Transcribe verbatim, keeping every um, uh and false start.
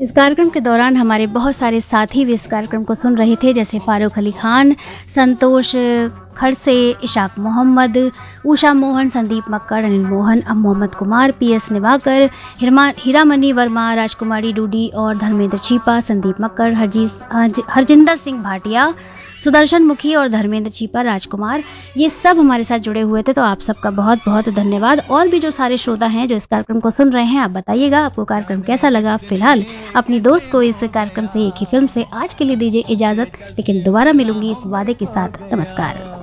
इस कार्यक्रम के दौरान हमारे बहुत सारे साथी भी इस कार्यक्रम को सुन रहे थे, जैसे फारूक अली खान, संतोष खड़से, इशाक मोहम्मद, उषा मोहन, संदीप मक्कड़, अनिल मोहन, अम मोहम्मद कुमार, पी एस निवाकर, हीरामणि वर्मा, राजकुमारी डूडी और धर्मेंद्र छीपा, संदीप मक्कड़, हरजीत हरजिंदर सिंह भाटिया, सुदर्शन मुखी और धर्मेंद्र छीपा, राजकुमार, ये सब हमारे साथ जुड़े हुए थे। तो आप सबका बहुत बहुत धन्यवाद। और भी जो सारे श्रोता हैं जो इस कार्यक्रम को सुन रहे हैं, आप बताइएगा आपको कार्यक्रम कैसा लगा। फिलहाल अपनी दोस्त को इस कार्यक्रम से, एक ही फिल्म से आज के लिए दीजिए इजाज़त, लेकिन दोबारा मिलूंगी इस वादे के साथ। नमस्कार।